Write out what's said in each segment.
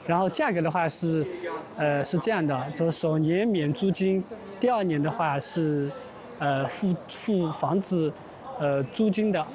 然后价格的话是这样的，这首年免租金，第2年的话是付房子租金的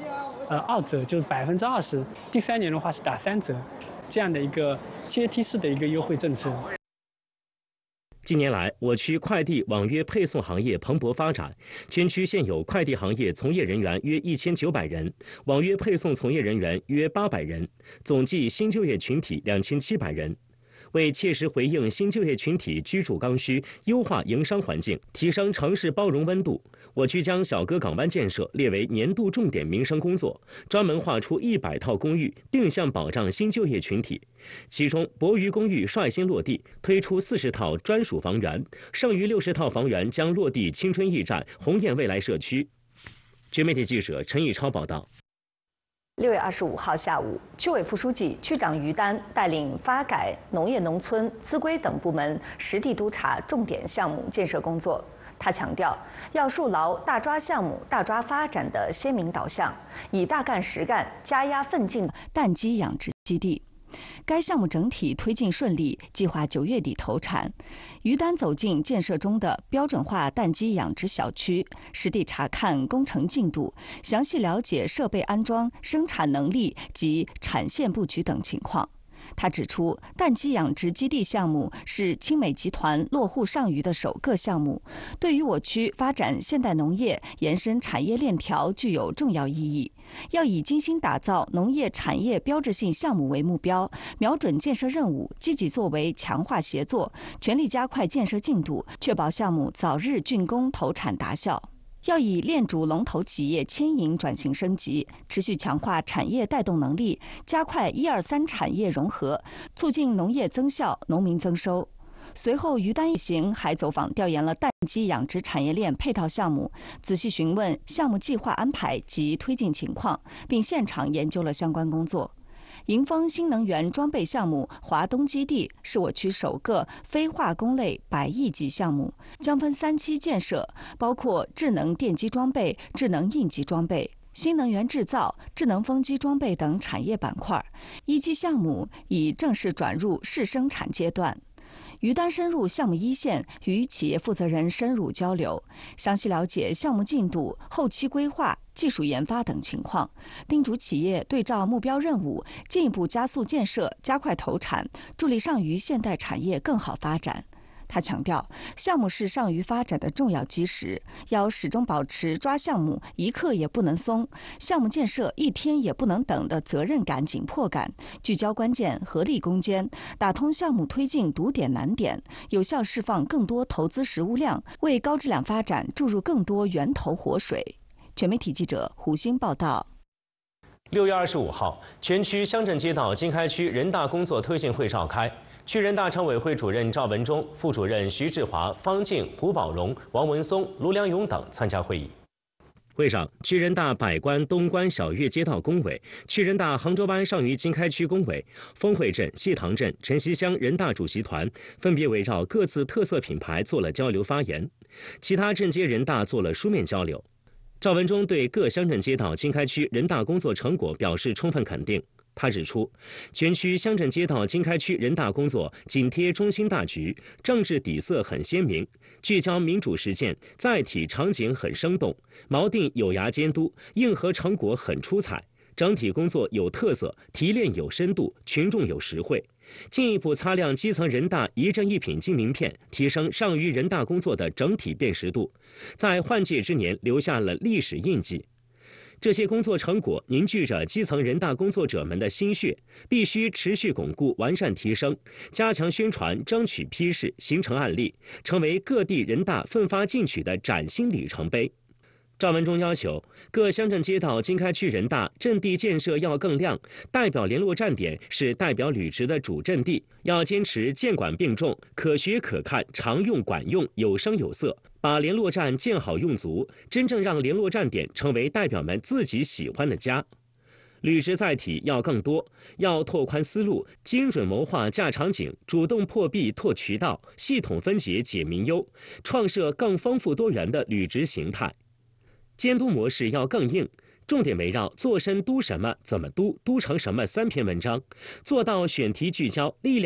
2折，就是20%，第3年的话是打3折，这样的一个阶梯式的一个优惠政策。 近年来，我区快递网约配送行业蓬勃发展，全区现有快递行业从业人员约1900人，网约配送从业人员约800人，总计新就业群体2700人。为切实回应新就业群体居住刚需，优化营商环境，提升城市包容温度，我区将小哥港湾建设列为年度重点民生工作，专门划出100套公寓，定向保障新就业群体。其中，博渝公寓率先落地，推出40套专属房源，剩余60套房源将落地青春驿站、鸿雁未来社区。全媒体记者陈毅超报道。 6月25号下午，区委副书记、区长于丹带领发改、农业农村、资规等部门实地督查重点项目建设工作。他强调，要树牢大抓项目、大抓发展的鲜明导向，以大干实干、加压奋进蛋鸡养殖基地。该项目整体推进顺利，计划9月底投产。于丹走进建设中的标准化蛋鸡养殖小区，实地查看工程进度，详细了解设备安装、生产能力及产线布局等情况。他指出，蛋鸡养殖基地项目是青美集团落户上虞的首个项目，对于我区发展现代农业、延伸产业链条具有重要意义。要以精心打造农业产业标志性项目为目标，瞄准建设任务，积极作为，强化协作，全力加快建设进度，确保项目早日竣工投产达效。要以链主龙头企业牵引转型升级，持续强化产业带动能力，加快1、2、3产业融合，促进农业增效、农民增收。随后，于丹一行还走访调研了蛋鸡养殖产业链配套项目，仔细询问项目计划安排及推进情况，并现场研究了相关工作。迎丰新能源装备项目华东基地是我区首个非化工类100亿级项目，将分3期建设，包括智能电机装备、智能应急装备、新能源制造、智能风机装备等产业板块。1期项目已正式转入试生产阶段。于丹深入项目一线，与企业负责人深入交流，详细了解项目进度、后期规划、技术研发等情况，叮嘱企业对照目标任务，进一步加速建设、加快投产，助力上虞现代产业更好发展。他强调，项目是上虞发展的重要基石，要始终保持抓项目一刻也不能松、项目建设一天也不能等的责任感、紧迫感，聚焦关键，合力攻坚，打通项目推进堵点难点，有效释放更多投资实物量，为高质量发展注入更多源头活水。全媒体记者胡鑫报道。 6月25号，全区乡镇街道经开区人大工作推进会召开。区人大常委会主任赵文忠、副主任徐志华、方静、胡宝荣、王文松、卢良勇等参加会议。会上，区人大百官东关小岳街道工委、区人大杭州湾上虞经开区工委、丰汇镇、谢塘镇、晨曦乡人大主席团分别围绕各自特色品牌做了交流发言，其他镇街人大做了书面交流。赵文忠对各乡镇街道经开区人大工作成果表示充分肯定。他指出，全区乡镇街道经开区人大工作紧贴中心大局，政治底色很鲜明，聚焦民主实践，载体场景很生动，锚定有涯监督，硬核成果很出彩，整体工作有特色，提炼有深度，群众有实惠。进一步擦亮基层人大一镇一品金名片，提升上虞人大工作的整体辨识度，在换届之年留下了历史印记。这些工作成果凝聚着基层人大工作者们的心血，必须持续巩固、完善提升，加强宣传，争取批示，形成案例，成为各地人大奋发进取的崭新里程碑。赵文忠要求各乡镇街道经开区人大阵地建设要更亮，代表联络站点是代表履职的主阵地，要坚持监管并重，可学可看，常用管用，有声有色，把联络站建好用足，真正让联络站点成为代表们自己喜欢的家。履职载体要更多，要拓宽思路，精准谋划架场景，主动破壁拓渠道，系统分解解民忧，创设更丰富多元的履职形态。监督模式要更硬，重点围绕做深督什么、怎么督、督成什么3篇文章，做到选题聚焦、力量